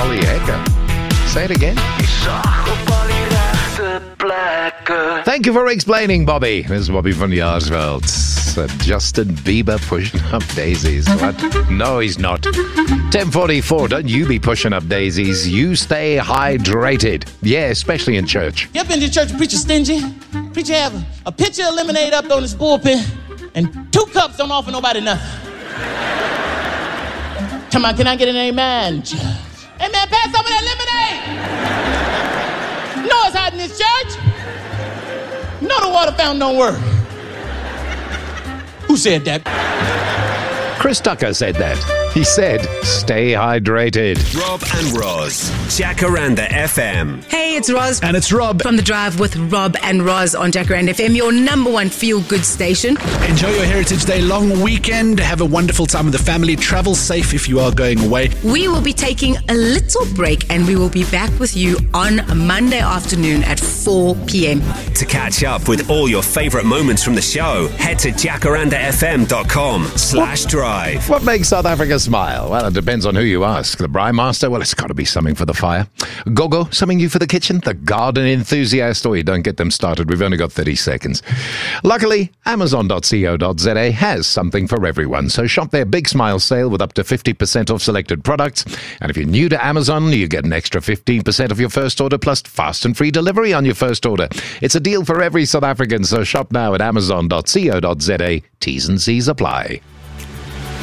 Polyekker. Say it again. Thank you for explaining, Bobby. This is Bobby van Jaarsveld. Justin Bieber pushing up daisies. What? No, he's not. 10:44. Don't you be pushing up daisies. You stay hydrated. Yeah, especially in church. You ever been to church and preacher stingy? Preacher have a pitcher of lemonade up on his pulpit and 2 cups don't offer nobody nothing. Come on, can I get an amen, church? Amen, pass some of that lemonade. No, it's hot in this church. No, the water fountain don't work. Who said that? Chris Tucker said that. He said, stay hydrated. Rob and Roz, Jacaranda FM. Hey, it's Roz. And it's Rob. From The Drive with Rob and Roz on Jacaranda FM, your number one feel-good station. Enjoy your Heritage Day long weekend. Have a wonderful time with the family. Travel safe if you are going away. We will be taking a little break and we will be back with you on Monday afternoon at 4 p.m. To catch up with all your favourite moments from the show, head to jacarandafm.com/drive. What makes South Africa smile? Well, it depends on who you ask. The Braai Master? Well, it's got to be something for the fire. Gogo? Something new for the kitchen? The garden enthusiast? Oh, don't get them started. We've only got 30 seconds. Luckily, Amazon.co.za has something for everyone. So shop their Big Smile sale with up to 50% off selected products. And if you're new to Amazon, you get an extra 15% of your first order plus fast and free delivery on your first order. It's a deal for every South African. So shop now at Amazon.co.za. T's and C's apply.